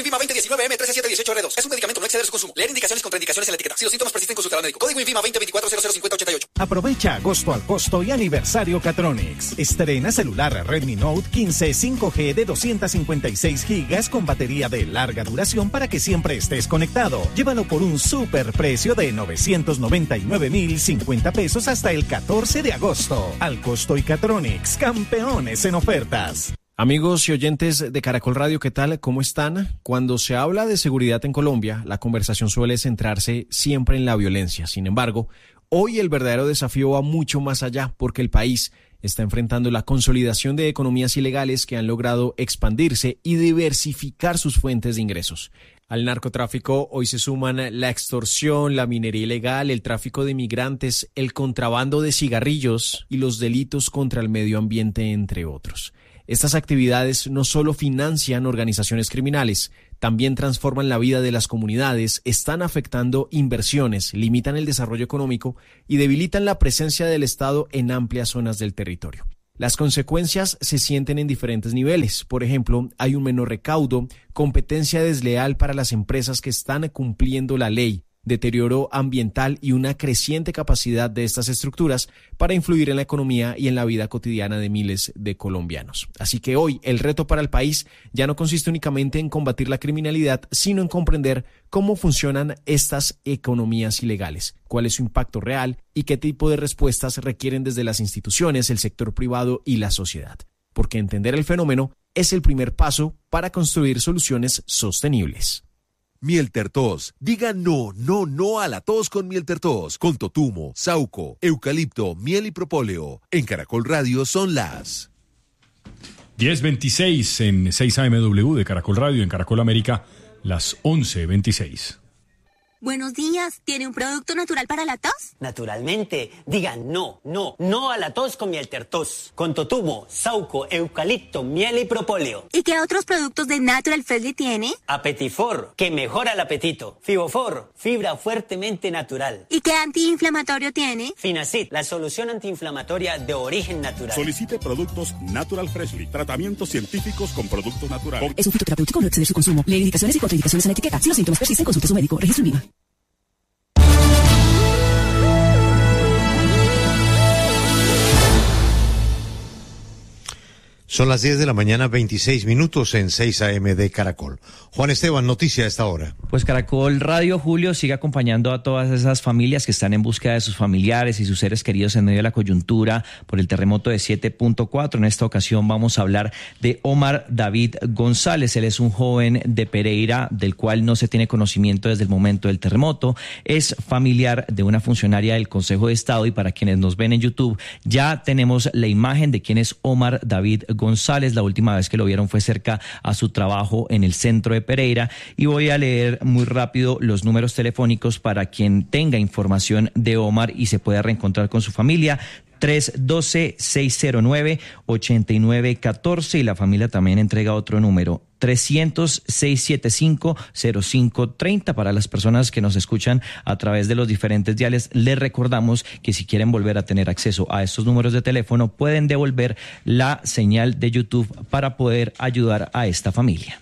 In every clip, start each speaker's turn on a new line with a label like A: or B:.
A: INVIMA 2019M13718R2. Es un medicamento, no exceder su consumo. Leer indicaciones y contraindicaciones en la etiqueta. Si los síntomas persisten, consultar al médico. Código INVIMA 2024005088.
B: Aprovecha agosto al costo y aniversario Catronics. Estrena celular Redmi Note 15 5G de 256 GB con batería de larga duración para que siempre estés conectado. Llévalo por un super precio de 999.050 pesos hasta el 14 de agosto. Al costo y Catronics, campeones en ofertas.
C: Amigos y oyentes de Caracol Radio, ¿qué tal? ¿Cómo están? Cuando se habla de seguridad en Colombia, la conversación suele centrarse siempre en la violencia. Sin embargo, hoy el verdadero desafío va mucho más allá porque el país está enfrentando la consolidación de economías ilegales que han logrado expandirse y diversificar sus fuentes de ingresos. Al narcotráfico hoy se suman la extorsión, la minería ilegal, el tráfico de migrantes, el contrabando de cigarrillos y los delitos contra el medio ambiente, entre otros. Estas actividades no solo financian organizaciones criminales, también transforman la vida de las comunidades, están afectando inversiones, limitan el desarrollo económico y debilitan la presencia del Estado en amplias zonas del territorio. Las consecuencias se sienten en diferentes niveles. Por ejemplo, hay un menor recaudo, competencia desleal para las empresas que están cumpliendo la ley, deterioro ambiental y una creciente capacidad de estas estructuras para influir en la economía y en la vida cotidiana de miles de colombianos. Así que hoy el reto para el país ya no consiste únicamente en combatir la criminalidad, sino en comprender cómo funcionan estas economías ilegales, cuál es su impacto real y qué tipo de respuestas requieren desde las instituciones, el sector privado y la sociedad. Porque entender el fenómeno es el primer paso para construir soluciones sostenibles.
D: Mieltertos. Diga no a la tos con Mieltertos. Con totumo, sauco, eucalipto, miel y propóleo. En Caracol Radio son las
E: 10:26 en 6 AMW de Caracol Radio, en Caracol América, las 11:26.
F: Buenos días, ¿tiene un producto natural para la tos?
G: Naturalmente, diga no a la tos con Mieltertos, con totumo, sauco, eucalipto, miel y propóleo.
F: ¿Y qué otros productos de Natural Freshly tiene?
G: Apetifor, que mejora el apetito. Fibofor, fibra fuertemente natural.
F: ¿Y qué antiinflamatorio tiene?
G: Finacid, la solución antiinflamatoria de origen natural.
H: Solicite productos Natural Freshly, tratamientos científicos con productos naturales.
I: Es un fitoterapéutico, no exceder su consumo. Lee indicaciones y contraindicaciones en la etiqueta. Si los síntomas persisten, consulte a su médico. Registro INVIMA.
J: Son las 10 de la mañana, 26 minutos en 6 AM de Caracol. Juan Esteban, noticia a esta hora.
K: Pues Caracol Radio, Julio, sigue acompañando a todas esas familias que están en búsqueda de sus familiares y sus seres queridos en medio de la coyuntura por el terremoto de 7.4. En esta ocasión vamos a hablar de Omar David González. Él es un joven de Pereira del cual no se tiene conocimiento desde el momento del terremoto. Es familiar de una funcionaria del Consejo de Estado y para quienes nos ven en YouTube ya tenemos la imagen de quién es Omar David González. La última vez que lo vieron fue cerca a su trabajo en el centro de Pereira y voy a leer muy rápido los números telefónicos para quien tenga información de Omar y se pueda reencontrar con su familia. 312-609-8914 y la familia también entrega otro número, 300-675-0530. Para las personas que nos escuchan a través de los diferentes diales, les recordamos que si quieren volver a tener acceso a estos números de teléfono, pueden devolver la señal de YouTube para poder ayudar a esta familia.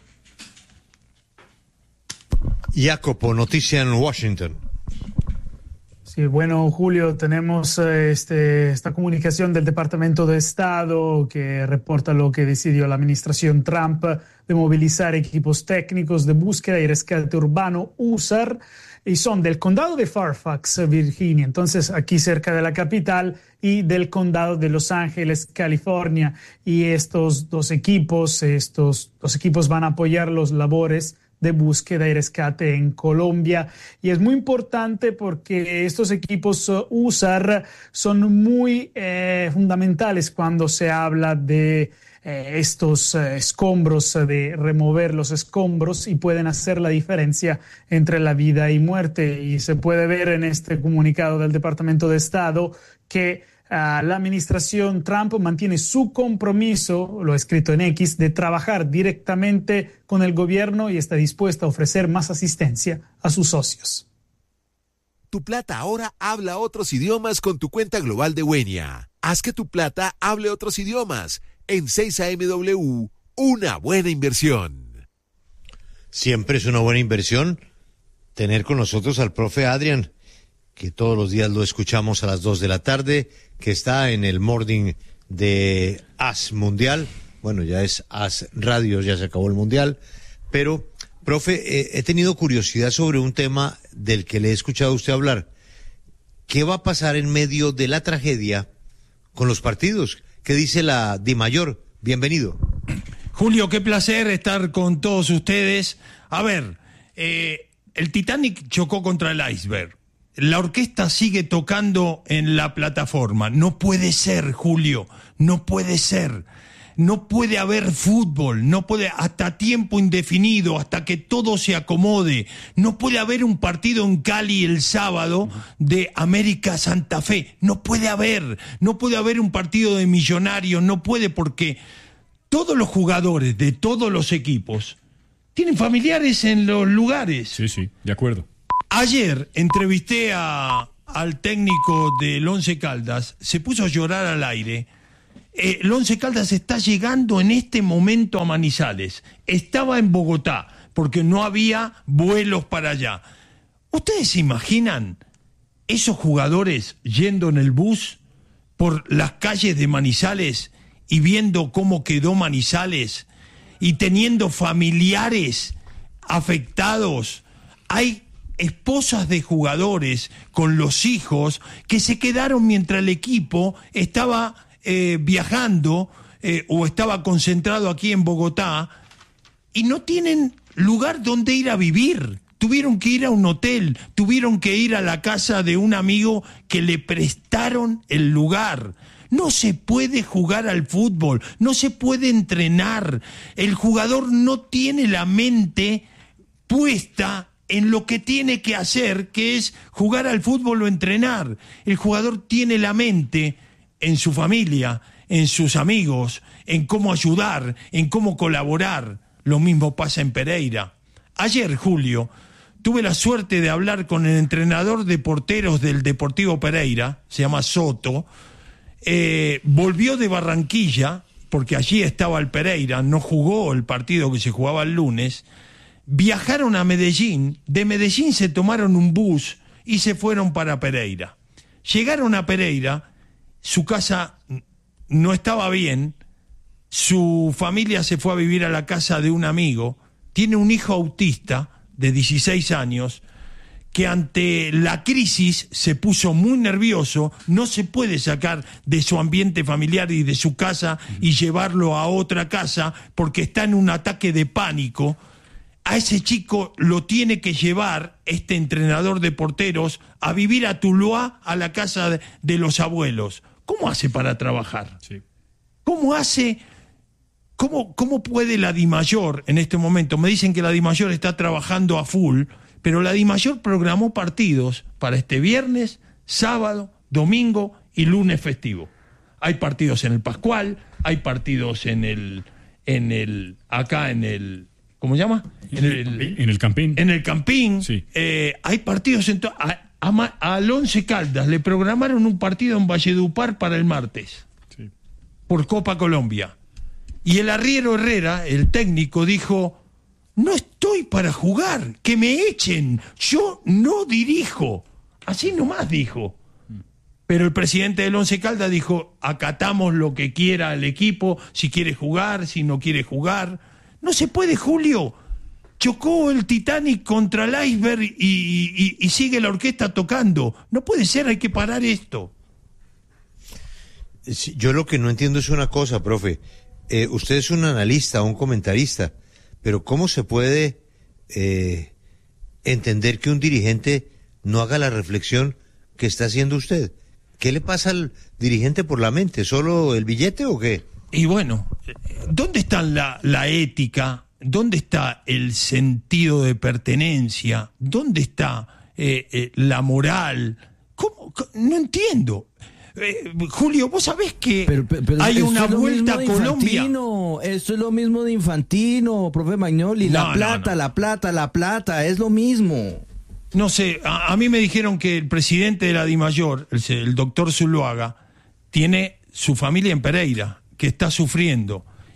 J: Jacopo, noticia en Washington.
L: Sí, bueno, Julio, tenemos esta comunicación del Departamento de Estado que reporta lo que decidió la administración Trump de movilizar equipos técnicos de búsqueda y rescate urbano, USAR, y son del condado de Fairfax, Virginia, entonces aquí cerca de la capital, y del condado de Los Ángeles, California. Y estos dos equipos van a apoyar los labores de búsqueda y rescate en Colombia. Y es muy importante porque estos equipos USAR son muy fundamentales cuando se habla de estos escombros, de remover los escombros, y pueden hacer la diferencia entre la vida y muerte. Y se puede ver en este comunicado del Departamento de Estado que la administración Trump mantiene su compromiso, lo ha escrito en X, de trabajar directamente con el gobierno y está dispuesta a ofrecer más asistencia a sus socios.
D: Tu plata ahora habla otros idiomas con tu cuenta global de Wenia. Haz que tu plata hable otros idiomas. En 6 AMW, una buena inversión.
J: Siempre es una buena inversión tener con nosotros al profe Adrián, que todos los días lo escuchamos a las 2 de la tarde, que está en el morning de AS Mundial. Bueno, ya es AS Radio, ya se acabó el Mundial. Pero, profe, he tenido curiosidad sobre un tema del que le he escuchado a usted hablar. ¿Qué va a pasar en medio de la tragedia con los partidos? ¿Qué dice la DIMAYOR? Bienvenido.
M: Julio, qué placer estar con todos ustedes. A ver, el Titanic chocó contra el iceberg. La orquesta sigue tocando en la plataforma. No puede ser, Julio, no puede ser. No puede haber fútbol, no puede, hasta tiempo indefinido, hasta que todo se acomode. No puede haber un partido en Cali el sábado de América Santa Fe. No puede haber un partido de Millonarios, no puede, porque todos los jugadores de todos los equipos tienen familiares en los lugares.
E: Sí, de acuerdo.
M: Ayer entrevisté al técnico del Once Caldas, se puso a llorar al aire. El Once Caldas está llegando en este momento a Manizales. Estaba en Bogotá porque no había vuelos para allá. ¿Ustedes se imaginan esos jugadores yendo en el bus por las calles de Manizales y viendo cómo quedó Manizales y teniendo familiares afectados? Hay esposas de jugadores con los hijos que se quedaron mientras el equipo estaba viajando o estaba concentrado aquí en Bogotá y no tienen lugar donde ir a vivir. Tuvieron que ir a un hotel, tuvieron que ir a la casa de un amigo que le prestaron el lugar. No se puede jugar al fútbol, no se puede entrenar. El jugador no tiene la mente puesta en lo que tiene que hacer, que es jugar al fútbol o entrenar. El jugador tiene la mente en su familia, en sus amigos, en cómo ayudar, en cómo colaborar. Lo mismo pasa en Pereira. Ayer, Julio, tuve la suerte de hablar con el entrenador de porteros del Deportivo Pereira, se llama Soto. Volvió de Barranquilla, porque allí estaba el Pereira, no jugó el partido que se jugaba el lunes. Viajaron a Medellín, de Medellín se tomaron un bus y se fueron para Pereira. Llegaron a Pereira, su casa no estaba bien, su familia se fue a vivir a la casa de un amigo, tiene un hijo autista de 16 años, que ante la crisis se puso muy nervioso, no se puede sacar de su ambiente familiar y de su casa y llevarlo a otra casa porque está en un ataque de pánico. A ese chico lo tiene que llevar este entrenador de porteros a vivir a Tuluá, a la casa de los abuelos. ¿Cómo hace para trabajar?
E: Sí.
M: ¿Cómo hace? ¿Cómo puede la DIMAYOR en este momento? Me dicen que la DIMAYOR está trabajando a full, pero la DIMAYOR programó partidos para este viernes, sábado, domingo y lunes festivo. Hay partidos en el Pascual, hay partidos en el ¿cómo se llama?
E: En el Campín.
M: En el Campín.
E: Sí.
M: Hay partidos al Once Caldas le programaron un partido en Valledupar para el martes.
E: Sí.
M: Por Copa Colombia. Y el arriero Herrera, el técnico, dijo: no estoy para jugar, que me echen, yo no dirijo. Así nomás dijo. Pero el presidente del Once Caldas dijo: acatamos lo que quiera el equipo, si quiere jugar, si no quiere jugar. No se puede, Julio. Chocó el Titanic contra el iceberg y sigue la orquesta tocando. No puede ser, hay que parar esto.
J: Yo lo que no entiendo es una cosa, profe. Usted es un analista, un comentarista, pero ¿cómo se puede entender que un dirigente no haga la reflexión que está haciendo usted? ¿Qué le pasa al dirigente por la mente? ¿Solo el billete o qué?
M: Y bueno, ¿dónde está la ética? ¿Dónde está el sentido de pertenencia? ¿Dónde está la moral? ¿Cómo? No entiendo. Julio, vos sabés que
N: pero
M: hay una vuelta a Colombia.
N: Esto es lo mismo de Infantino, profe Magnoli. La plata, es lo mismo.
M: No sé, a mí me dijeron que el presidente de la DIMAYOR, el doctor Zuluaga, tiene su familia en Pereira, que está sufriendo,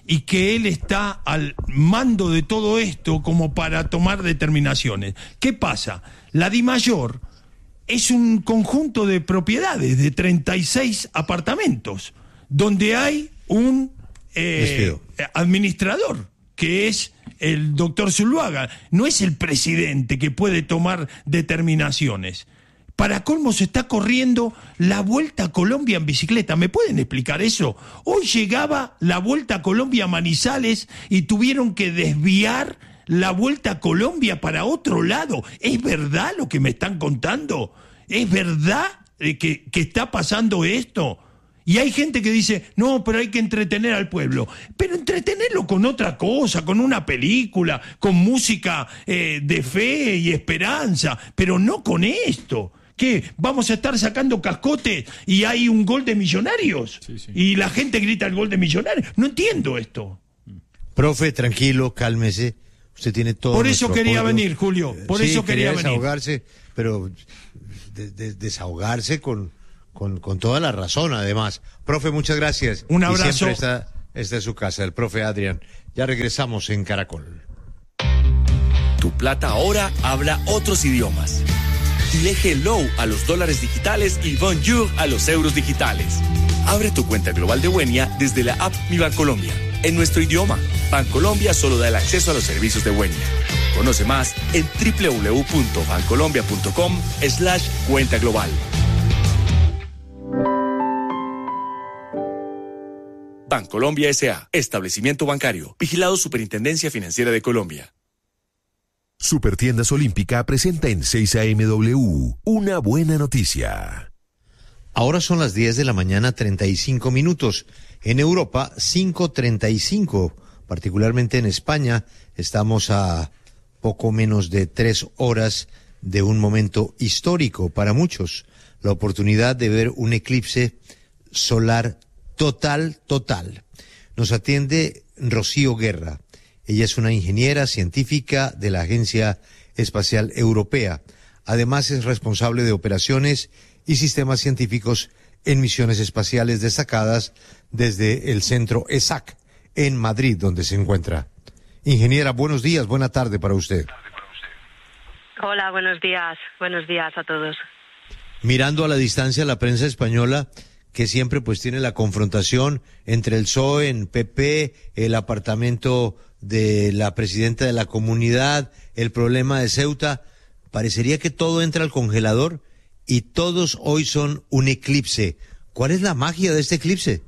M: y que él está al mando de todo esto como para tomar determinaciones. ¿Qué pasa? La DIMAYOR es un conjunto de propiedades de 36 apartamentos, donde hay un administrador, que es el doctor Zuluaga. No es el presidente que puede tomar determinaciones. Para colmo se está corriendo la Vuelta a Colombia en bicicleta. ¿Me pueden explicar eso? Hoy llegaba la Vuelta a Colombia a Manizales y tuvieron que desviar la Vuelta a Colombia para otro lado. ¿Es verdad lo que me están contando? ¿Es verdad que está pasando esto? Y hay gente que dice, no, pero hay que entretener al pueblo. Pero entretenerlo con otra cosa, con una película, con música de fe y esperanza, pero no con esto. ¿Qué? ¿Vamos a estar sacando cascotes y hay un gol de Millonarios? Sí. Y la gente grita el gol de Millonarios. No entiendo esto.
J: Profe, tranquilo, cálmese. Usted tiene todo.
M: Por eso quería venir, Julio. Por eso quería venir.
J: Desahogarse, pero desahogarse con toda la razón, además. Profe, muchas gracias.
M: Un abrazo.
J: Y siempre esta es su casa, el profe Adrián. Ya regresamos en Caracol.
O: Tu plata ahora habla otros idiomas. Dile hello a los dólares digitales y bonjour a los euros digitales. Abre tu cuenta global de Buenia desde la app Mi Bancolombia. En nuestro idioma, Bancolombia solo da el acceso a los servicios de Buenia. Conoce más en www.bancolombia.com/cuenta global. Bancolombia S.A. Establecimiento bancario. Vigilado Superintendencia Financiera de Colombia.
D: Supertiendas Olímpica presenta en 6 AM/W una buena noticia.
J: Ahora son las 10 de la mañana, 35 minutos. En Europa, 5:35. Particularmente en España, estamos a poco menos de 3 horas de un momento histórico para muchos. La oportunidad de ver un eclipse solar total. Nos atiende Rocío Guerra. Ella es una ingeniera científica de la Agencia Espacial Europea. Además es responsable de operaciones y sistemas científicos en misiones espaciales destacadas desde el centro ESAC en Madrid, donde se encuentra. Ingeniera, buenos días, buena tarde para usted.
P: Hola, buenos días a todos.
J: Mirando a la distancia la prensa española, que siempre pues tiene la confrontación entre el PSOE, en PP, el apartamento de la presidenta de la comunidad, el problema de Ceuta, parecería que todo entra al congelador y todos hoy son un eclipse. ¿Cuál es la magia de este eclipse?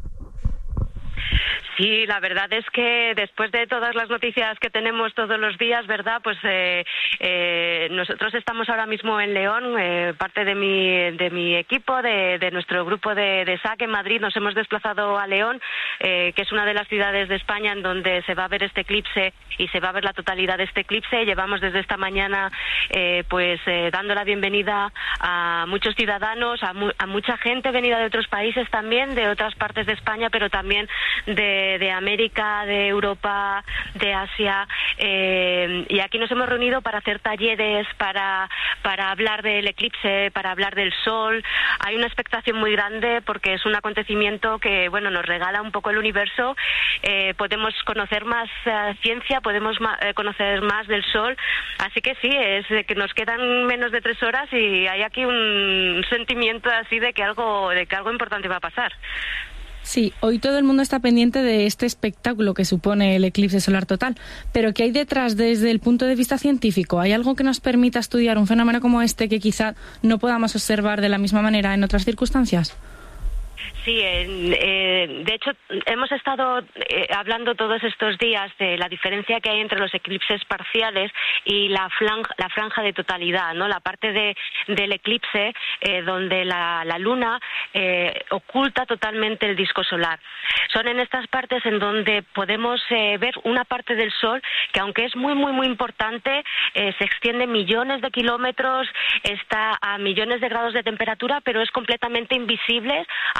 P: Sí, la verdad es que después de todas las noticias que tenemos todos los días, ¿verdad? Pues nosotros estamos ahora mismo en León, parte de mi equipo, de nuestro grupo de SAC en Madrid, nos hemos desplazado a León, que es una de las ciudades de España en donde se va a ver este eclipse y se va a ver la totalidad de este eclipse. Llevamos desde esta mañana dando la bienvenida a muchos ciudadanos, a mucha gente venida de otros países también, de otras partes de España, pero también de América, de Europa, de Asia, y aquí nos hemos reunido para hacer talleres, para hablar del eclipse, para hablar del sol. Hay una expectación muy grande porque es un acontecimiento que, bueno, nos regala un poco el universo. Podemos conocer más ciencia, podemos conocer más del sol, así que sí, es que nos quedan menos de 3 horas y hay aquí un sentimiento así de que algo importante va a pasar.
Q: Sí, hoy todo el mundo está pendiente de este espectáculo que supone el eclipse solar total, pero ¿qué hay detrás desde el punto de vista científico? ¿Hay algo que nos permita estudiar un fenómeno como este que quizá no podamos observar de la misma manera en otras circunstancias?
P: Sí, de hecho hemos estado hablando todos estos días de la diferencia que hay entre los eclipses parciales y la franja de totalidad, ¿no? La parte del eclipse donde la luna oculta totalmente el disco solar. Son en estas partes en donde podemos ver una parte del sol que, aunque es muy importante, se extiende millones de kilómetros, está a millones de grados de temperatura, pero es completamente invisible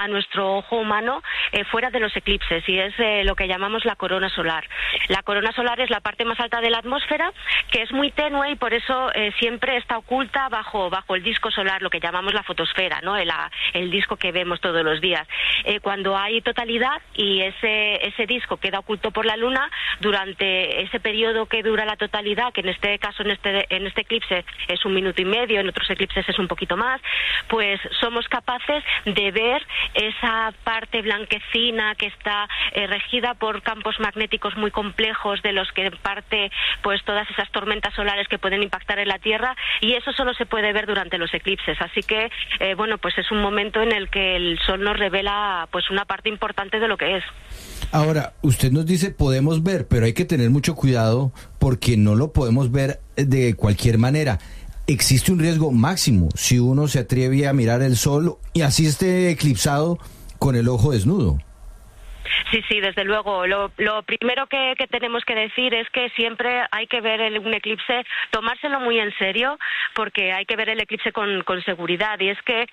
P: a nuestro ojo humano fuera de los eclipses, y es lo que llamamos la corona solar. La corona solar es la parte más alta de la atmósfera, que es muy tenue y por eso siempre está oculta bajo el disco solar, lo que llamamos la fotosfera, ¿no? El disco que vemos todos los días. Cuando hay totalidad y ese disco queda oculto por la luna, durante ese periodo que dura la totalidad, que en este caso, en este eclipse es 1 minuto y medio, en otros eclipses es un poquito más, pues somos capaces de ver esa parte blanquecina que está regida por campos magnéticos muy complejos, de los que parte pues todas esas tormentas solares que pueden impactar en la Tierra, y eso solo se puede ver durante los eclipses. Así que bueno, pues es un momento en el que el Sol nos revela pues una parte importante de lo que es.
N: Ahora, usted nos dice podemos ver, pero hay que tener mucho cuidado porque no lo podemos ver de cualquier manera. Existe un riesgo máximo si uno se atreve a mirar el Sol y así esté eclipsado con el ojo desnudo.
P: Sí, desde luego. Lo primero que tenemos que decir es que siempre hay que ver un eclipse, tomárselo muy en serio, porque hay que ver el eclipse con seguridad. Y es que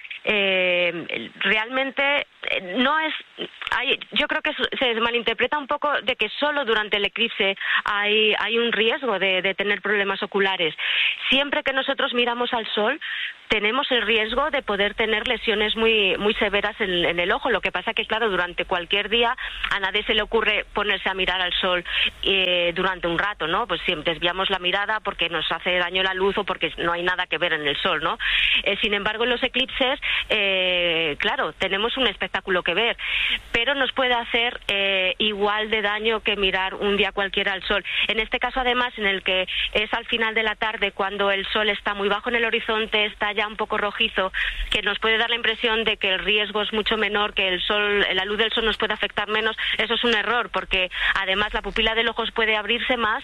P: realmente no es... yo creo que se malinterpreta un poco de que solo durante el eclipse hay un riesgo de tener problemas oculares. Siempre que nosotros miramos al Sol, tenemos el riesgo de poder tener lesiones muy severas en el ojo. Lo que pasa que, claro, durante cualquier día a nadie se le ocurre ponerse a mirar al Sol durante un rato, ¿no? Pues siempre desviamos la mirada porque nos hace daño la luz o porque no hay nada que ver en el Sol, ¿no? Sin embargo, en los eclipses, claro, tenemos un espectáculo que ver, pero nos puede hacer igual de daño que mirar un día cualquiera al Sol. En este caso, además, en el que es al final de la tarde, cuando el Sol está muy bajo en el horizonte, está ya un poco rojizo, que nos puede dar la impresión de que el riesgo es mucho menor, que el Sol, la luz del Sol nos puede afectar menos. Eso es un error, porque además la pupila del ojo puede abrirse más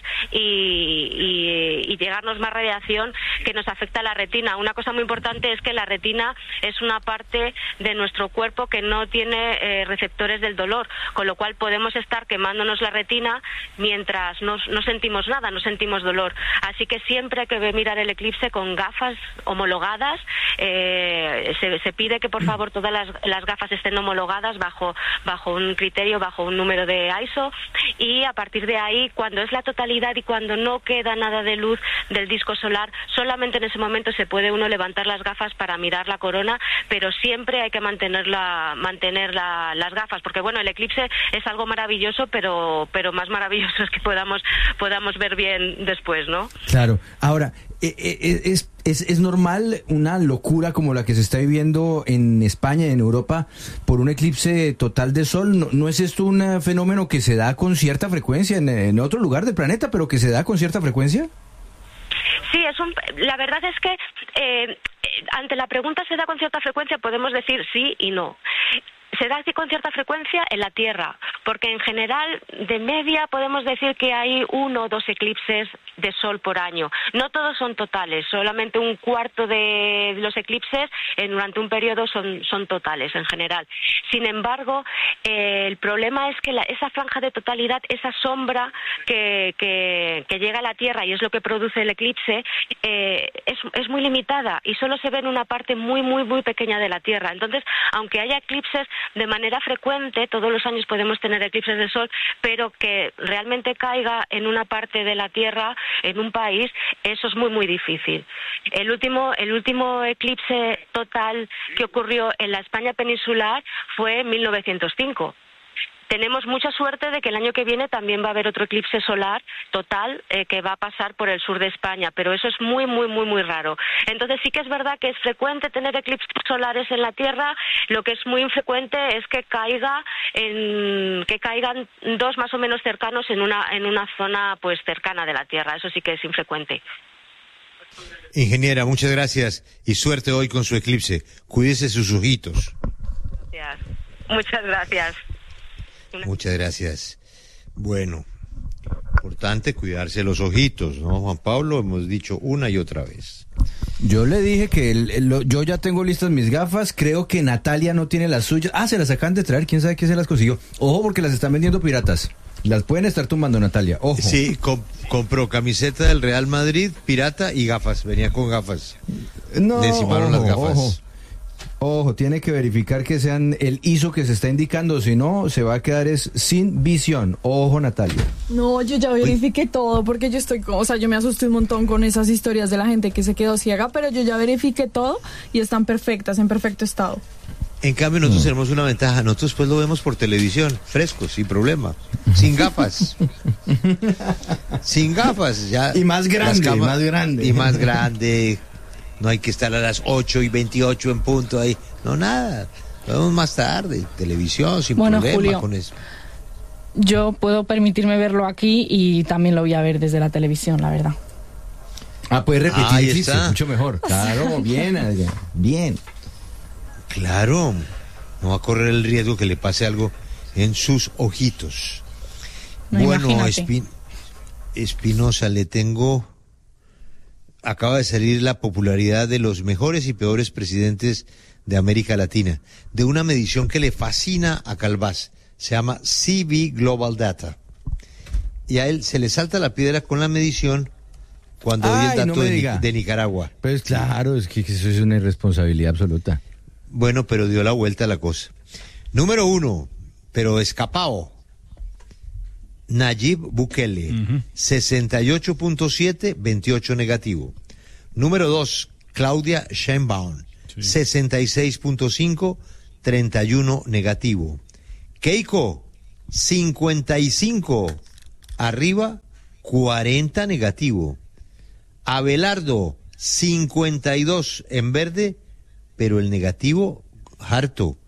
P: y llegarnos más radiación que nos afecta a la retina. Una cosa muy importante es que la retina es una parte de nuestro cuerpo que no tiene receptores del dolor, con lo cual podemos estar quemándonos la retina mientras no sentimos nada, no sentimos dolor. Así que siempre hay que mirar el eclipse con gafas homologadas. Se pide que por favor todas las gafas estén homologadas bajo un criterio, bajo un número de ISO, y a partir de ahí, cuando es la totalidad y cuando no queda nada de luz del disco solar, solamente en ese momento se puede uno levantar las gafas para mirar la corona, pero siempre hay que mantener las gafas, porque bueno, el eclipse es algo maravilloso, pero más maravilloso es que podamos ver bien después, ¿no?
N: Claro. Ahora, ¿es normal una locura como la que se está viviendo en España y en Europa por un eclipse total de Sol? ¿No es esto un fenómeno que se da con cierta frecuencia en otro lugar del planeta, pero que se da con cierta frecuencia?
P: Sí, la verdad es que ante la pregunta ¿se da con cierta frecuencia? Podemos decir sí y no. Se da así con cierta frecuencia en la Tierra, porque en general, de media, podemos decir que hay 1 o 2 eclipses de Sol por año. No todos son totales, solamente un cuarto de los eclipses durante un periodo son totales en general. Sin embargo, el problema es que esa franja de totalidad, esa sombra que llega a la Tierra y es lo que produce el eclipse, es muy limitada y solo se ve en una parte muy, muy, muy pequeña de la Tierra. Entonces, aunque haya eclipses de manera frecuente, todos los años podemos tener eclipses de Sol, pero que realmente caiga en una parte de la Tierra, en un país, eso es muy, muy difícil. El último eclipse total que ocurrió en la España peninsular fue en 1905. Tenemos mucha suerte de que el año que viene también va a haber otro eclipse solar total que va a pasar por el sur de España, pero eso es muy, muy, muy, muy raro. Entonces sí que es verdad que es frecuente tener eclipses solares en la Tierra. Lo que es muy infrecuente es que caigan 2 más o menos cercanos en una zona pues cercana de la Tierra. Eso sí que es infrecuente.
J: Ingeniera, muchas gracias y suerte hoy con su eclipse. Cuídese sus ojitos.
P: Gracias. Muchas gracias.
J: Muchas gracias. Bueno, importante cuidarse los ojitos, ¿no, Juan Pablo? Hemos dicho una y otra vez.
N: Yo le dije que yo ya tengo listas mis gafas, creo que Natalia no tiene las suyas. Se las acaban de traer, quién sabe quién se las consiguió. Ojo, porque las están vendiendo piratas. Las pueden estar tumbando, Natalia, ojo.
J: Sí, compró camiseta del Real Madrid, pirata y gafas, venía con gafas.
N: No,
J: decimaron las gafas.
N: Ojo. Ojo, tiene que verificar que sean el ISO que se está indicando, si no, se va a quedar sin visión. Ojo, Natalia.
R: No, yo ya verifiqué todo, porque yo yo me asusté un montón con esas historias de la gente que se quedó ciega, pero yo ya verifiqué todo y están perfectas, en perfecto estado.
J: En cambio, nosotros tenemos una ventaja. Nosotros pues lo vemos por televisión, fresco, sin problema. Sin gafas. Sin gafas. Ya.
N: Y más grande, más grande.
J: Y más grande. No hay que estar a las 8:28 en punto ahí. No, nada. Lo vemos más tarde. Televisión, sin problema.
Q: Julio,
J: con eso.
Q: Yo puedo permitirme verlo aquí y también lo voy a ver desde la televisión, la verdad.
N: Puedes repetir.
J: Ahí está.
N: Mucho mejor. Claro, bien, Adrián. Bien.
J: Claro, no va a correr el riesgo que le pase algo en sus ojitos.
Q: No,
J: bueno,
Q: imagínate.
J: Espinosa, le tengo... Acaba de salir la popularidad de los mejores y peores presidentes de América Latina, de una medición que le fascina a Calvás. Se llama CB Global Data. Y a él se le salta la piedra con la medición cuando oye el dato de Nicaragua.
N: Pues claro, es que eso es una irresponsabilidad absoluta.
J: Bueno, pero dio la vuelta a la cosa. Número 1, pero escapado. Nayib Bukele, 68.7, 28 negativo. Número 2, Claudia Sheinbaum, 66.5, 31 negativo. Keiko, 55, arriba, 40 negativo. Abelardo, 52 en verde, pero el negativo, harto,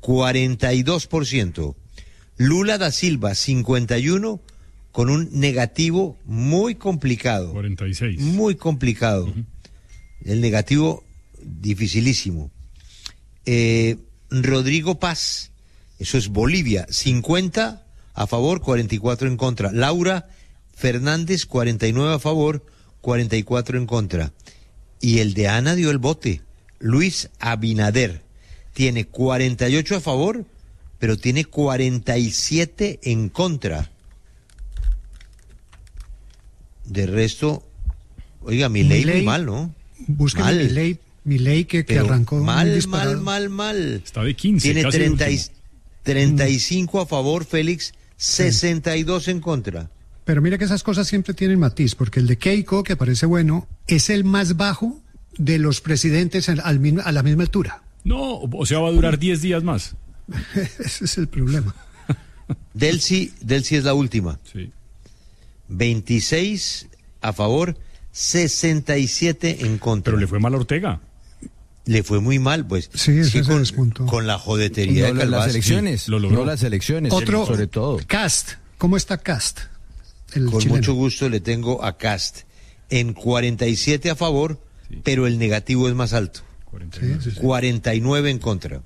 J: 42%. Lula da Silva, 51, con un negativo muy complicado.
E: 46.
J: Muy complicado. El negativo, dificilísimo. Rodrigo Paz, eso es Bolivia, 50 a favor, 44 en contra. Laura Fernández, 49 a favor, 44 en contra. Y el de Ana dio el bote. Luis Abinader tiene 48 a favor, pero tiene 47 en contra. De resto, oiga, Milei muy mal, ¿no?
S: Búsqueme Milei que arrancó
J: mal.
E: Está de 15,
J: tiene
E: casi
J: 35 a favor, Félix, 62 en contra.
S: Pero mira que esas cosas siempre tienen matiz, porque el de Keiko, que parece bueno, es el más bajo de los presidentes a la misma altura.
E: No, o sea, va a durar 10 días más.
S: Ese es el problema.
J: Delcy es la última.
E: Sí.
J: 26 a favor, 67 en contra.
E: Pero le fue mal a Ortega.
J: Le fue muy mal, pues.
S: Sí, ese es el punto.
J: Con la jodetería de Calvás.
N: Las elecciones,
J: sí, lo logró.
N: No las elecciones,
S: Otro,
N: sobre todo.
S: Cast, ¿cómo está Cast?
J: Con
S: chileno.
J: Mucho gusto le tengo a Cast en 47 a favor, sí, pero el negativo es más alto. 49 en contra.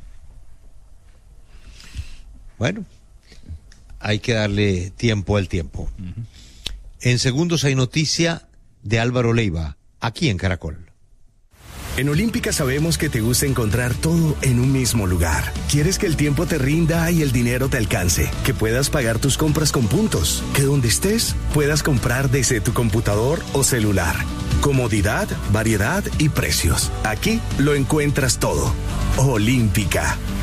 J: Bueno, hay que darle tiempo al tiempo. En segundos hay noticia de Álvaro Leiva, aquí en Caracol.
T: En Olímpica sabemos que te gusta encontrar todo en un mismo lugar. Quieres que el tiempo te rinda y el dinero te alcance, que puedas pagar tus compras con puntos, que donde estés puedas comprar desde tu computador o celular. Comodidad, variedad y precios. Aquí lo encuentras todo. Olímpica,